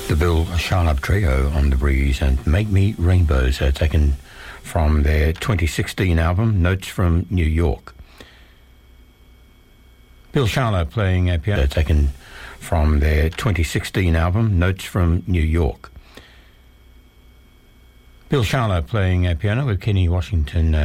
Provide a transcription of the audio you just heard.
The Bill Charlap Trio on The Breeze and Make Me Rainbows, taken from their 2016 album Notes from New York. Bill Charlap playing a piano, taken from their 2016 album Notes from New York. Bill Charlap playing a piano with Kenny Washington